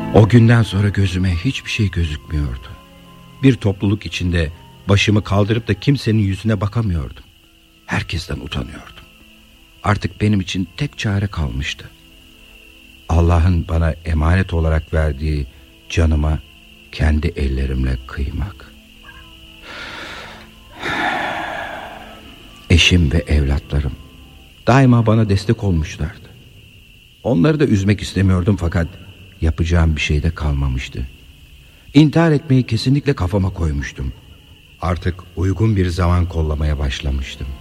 O günden sonra gözüme hiçbir şey gözükmüyordu. Bir topluluk içinde başımı kaldırıp da kimsenin yüzüne bakamıyordum. Herkesten utanıyordum. Artık benim için tek çare kalmıştı. Allah'ın bana emanet olarak verdiği canıma kendi ellerimle kıymak. Eşim ve evlatlarım daima bana destek olmuşlardı. Onları da üzmek istemiyordum fakat yapacağım bir şey de kalmamıştı. İntihar etmeyi kesinlikle kafama koymuştum. Artık uygun bir zaman kollamaya başlamıştım.